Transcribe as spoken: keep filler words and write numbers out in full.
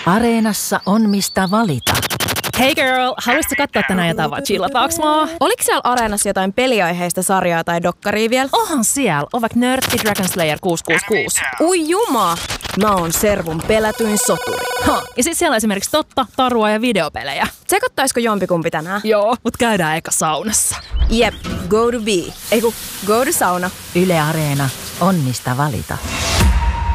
Areenassa on mistä valita. Hey girl, haluaisitko katsoa tänään jotain vai chillataaks vaan? Oliko siellä Areenassa jotain peliaiheista sarjaa tai dokkaria vielä? Onhan siellä, on vaikka Nörtti Dragon Slayer kuusi kuusi kuusi. Ui juma! Mä oon Servun pelätyin soturi. Ha, ja sit siellä on esimerkiksi totta, tarua ja videopelejä. Tsekottaisiko jompikumpi tänään? Joo, mut käydään eka saunassa. Jep, go to be. Eiku, go to sauna. Yle Areena on mistä valita.